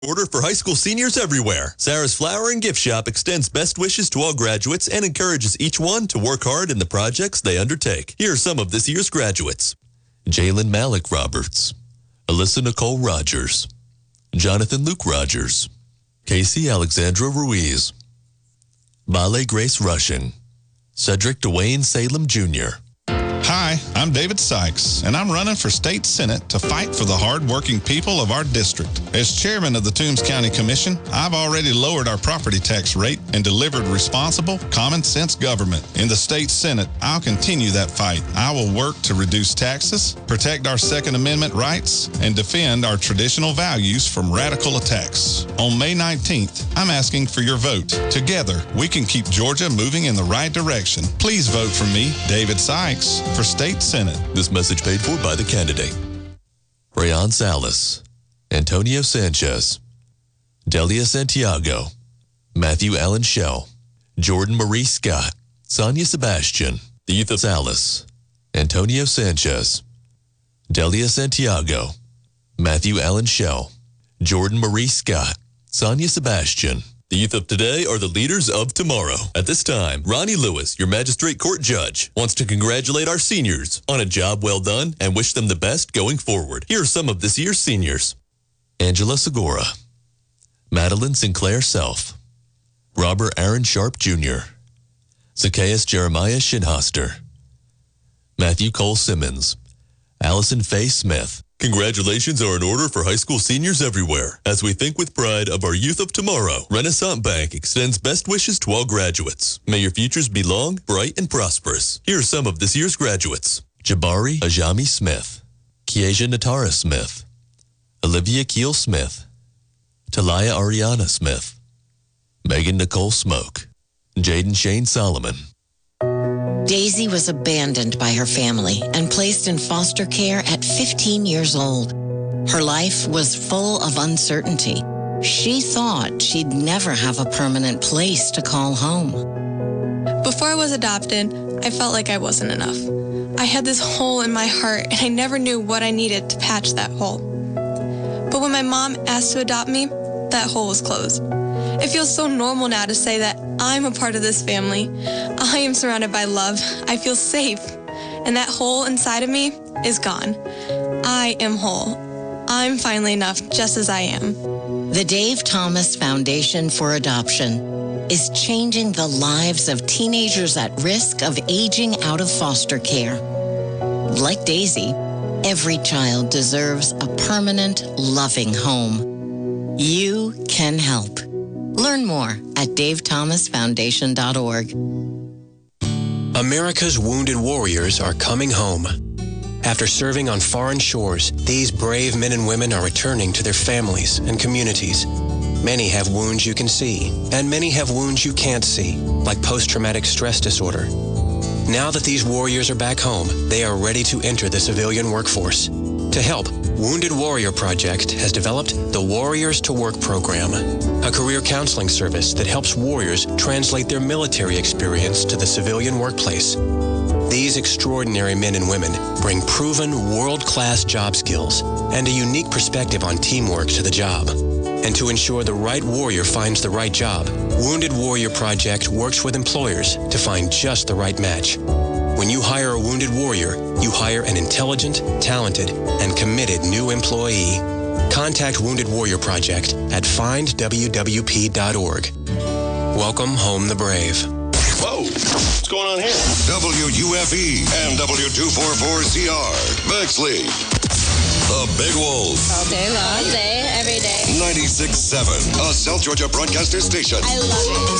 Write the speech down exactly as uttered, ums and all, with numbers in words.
Order for high school seniors everywhere. Sarah's Flower and Gift Shop extends best wishes to all graduates and encourages each one to work hard in the projects they undertake. Here are some of this year's graduates. Jalen Malik Roberts, Alyssa Nicole Rogers, Jonathan Luke Rogers, Casey Alexandra Ruiz, Vale Grace Rushing, Cedric Dwayne Salem Junior Hi, I'm David Sykes, and I'm running for state senate to fight for the hard-working people of our district. As chairman of the Toombs County Commission, I've already lowered our property tax rate and delivered responsible, common-sense government. In the state senate, I'll continue that fight. I will work to reduce taxes, protect our Second Amendment rights, and defend our traditional values from radical attacks. On May nineteenth, I'm asking for your vote. Together, we can keep Georgia moving in the right direction. Please vote for me, David Sykes, for State Senate. This message paid for by the candidate. Rayon Salas, Antonio Sanchez, Delia Santiago, Matthew Allen Shell, Jordan Marie Scott, Sonia Sebastian, the youth of Salas, Antonio Sanchez, Delia Santiago, Matthew Allen Shell, Jordan Marie Scott, Sonia Sebastian. The youth of today are the leaders of tomorrow. At this time, Ronnie Lewis, your magistrate court judge, wants to congratulate our seniors on a job well done and wish them the best going forward. Here are some of this year's seniors. Angela Segura, Madeline Sinclair Self, Robert Aaron Sharp Junior, Zacchaeus Jeremiah Shinhoster, Matthew Cole Simmons, Allison Faye Smith. Congratulations are in order for high school seniors everywhere. As we think with pride of our youth of tomorrow, Renaissance Bank extends best wishes to all graduates. May your futures be long, bright, and prosperous. Here are some of this year's graduates. Jabari Ajami Smith, Kiesia Natara Smith, Olivia Keel Smith, Talia Ariana Smith, Megan Nicole Smoke, Jaden Shane Solomon. Daisy was abandoned by her family and placed in foster care at fifteen years old. Her life was full of uncertainty. She thought she'd never have a permanent place to call home. Before I was adopted, I felt like I wasn't enough. I had this hole in my heart, and I never knew what I needed to patch that hole. But when my mom asked to adopt me, that hole was closed. It feels so normal now to say that I'm a part of this family. I am surrounded by love. I feel safe. And that hole inside of me is gone. I am whole. I'm finally enough just as I am. The Dave Thomas Foundation for Adoption is changing the lives of teenagers at risk of aging out of foster care. Like Daisy, every child deserves a permanent, loving home. You can help. Learn more at dave thomas foundation dot org. America's wounded warriors are coming home. After serving on foreign shores, these brave men and women are returning to their families and communities. Many have wounds you can see, and many have wounds you can't see, like post-traumatic stress disorder. Now that these warriors are back home, they are ready to enter the civilian workforce. To help, Wounded Warrior Project has developed the Warriors to Work program, a career counseling service that helps warriors translate their military experience to the civilian workplace. These extraordinary men and women bring proven world-class job skills and a unique perspective on teamwork to the job. And to ensure the right warrior finds the right job, Wounded Warrior Project works with employers to find just the right match. When you hire a wounded warrior, you hire an intelligent, talented, and committed new employee. Contact Wounded Warrior Project at find w w p dot org. Welcome home the brave. Whoa, what's going on here? W U F E and W two forty-four Z R, Bexley. The Big Wolf. All day long. All day, every day. ninety-six point seven, a South Georgia broadcaster station. I love it.